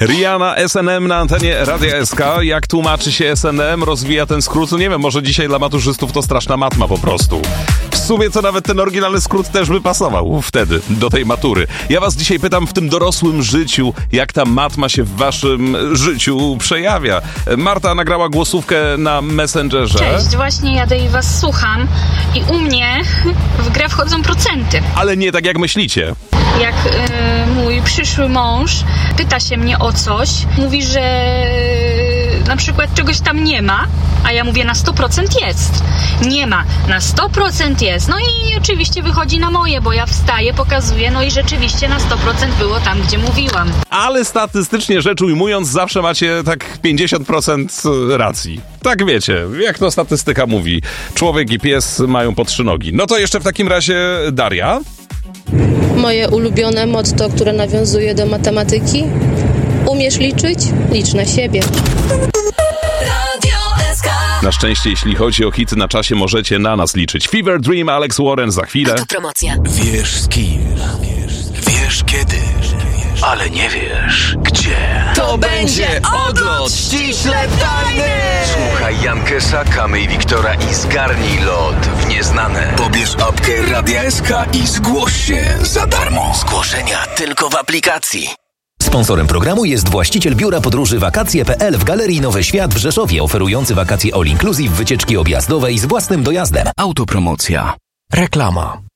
Rihanna, SNM na antenie Radia SK. Jak tłumaczy się SNM? Rozwija ten skrót? No nie wiem, może dzisiaj dla maturzystów to straszna matma po prostu. W sumie to nawet ten oryginalny skrót też by pasował wtedy, do tej matury. Ja was dzisiaj pytam w tym dorosłym życiu, jak ta matma się w waszym życiu przejawia. Marta nagrała głosówkę na Messengerze. Cześć, właśnie jadę i was słucham i u mnie w grę wchodzą procenty. Ale nie tak jak myślicie. Jak mój przyszły mąż pyta się mnie o coś, mówi, że na przykład czegoś tam nie ma, a ja mówię na 100% jest. Nie ma, na 100% jest. No i oczywiście wychodzi na moje, bo ja wstaję, pokazuję, no i rzeczywiście na 100% było tam, gdzie mówiłam. Ale statystycznie rzecz ujmując, zawsze macie tak 50% racji. Tak wiecie, jak to statystyka mówi. Człowiek i pies mają po 3 nogi. No to jeszcze w takim razie Daria. Moje ulubione motto, które nawiązuje do matematyki. Umiesz liczyć? Licz na siebie. Na szczęście, jeśli chodzi o hity na czasie, możecie na nas liczyć. Fever Dream, Alex Warren za chwilę. Autopromocja. Wiesz z kim, wiesz kiedy, ale nie wiesz gdzie. To będzie odlot ściśle tajny! Słuchaj Jankesa, Kamy i Wiktora i zgarnij lot w nieznane. Pobierz apkę Radia SK i zgłoś się za darmo. Zgłoszenia tylko w aplikacji. Sponsorem programu jest właściciel biura podróży Wakacje.pl w Galerii Nowy Świat w Rzeszowie, oferujący wakacje all inclusive, wycieczki objazdowe i z własnym dojazdem. Autopromocja. Reklama.